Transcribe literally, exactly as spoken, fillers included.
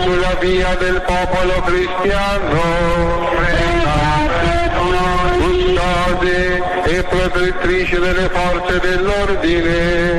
sulla via del popolo cristiano, custode e protettrice delle forze dell'ordine,